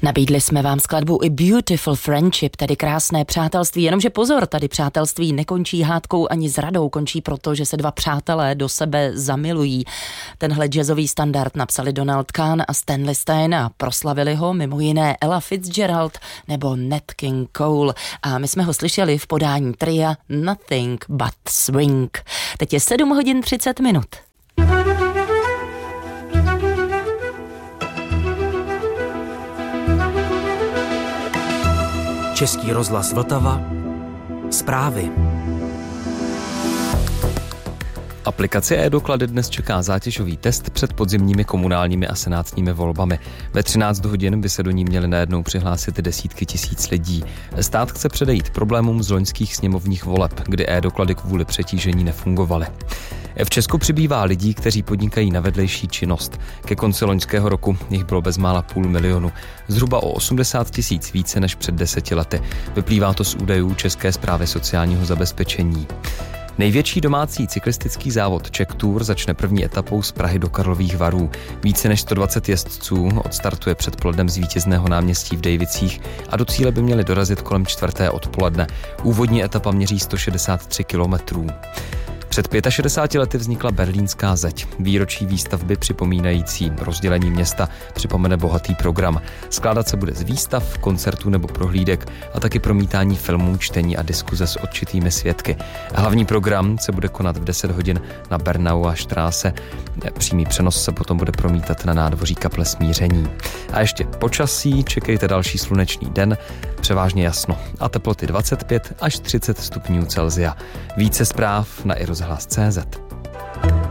Nabídli jsme vám skladbu A Beautiful Friendship, tedy krásné přátelství, jenomže pozor, tady přátelství nekončí hádkou ani zradou, končí proto, že se dva přátelé do sebe zamilují. Tenhle jazzový standard napsali Donald Kahn a Stanley Stein a proslavili ho mimo jiné Ella Fitzgerald nebo Nat King Cole a my jsme ho slyšeli v podání tria Nothing But Swing. Teď je 7:30. Český rozhlas Vltava. Zprávy. Aplikace e-doklady dnes čeká zátěžový test před podzimními komunálními a senátními volbami. Ve 13 hodin by se do ní měly najednou přihlásit desítky tisíc lidí. Stát chce předejít problémům z loňských sněmovních voleb, kdy e-doklady kvůli přetížení nefungovaly. V Česku přibývá lidí, kteří podnikají na vedlejší činnost. Ke konci loňského roku jich bylo bezmála 500 000, zhruba o 80 000 více než před 10 lety. Vyplývá to z údajů České správy sociálního zabezpečení. Největší domácí cyklistický závod Czech Tour začne první etapou z Prahy do Karlových Varů. Více než 120 jezdců odstartuje předpolednem z vítězného náměstí v Dejvicích a do cíle by měli dorazit kolem 4. odpoledne. Úvodní etapa měří 163 kilometrů. Před 65 lety vznikla Berlínská zeď. Výročí výstavby připomínající rozdělení města připomene bohatý program. Skládat se bude z výstav, koncertů nebo prohlídek a taky promítání filmů, čtení a diskuze s určitými svědky. Hlavní program se bude konat v 10 hodin na Bernauer Straße. Přímý přenos se potom bude promítat na nádvoří kaple Smíření. A ještě počasí, čekejte další slunečný den, převážně jasno a teploty 25 až 30 stupňů Celsia. Více zpráv na iRozhlas.cz.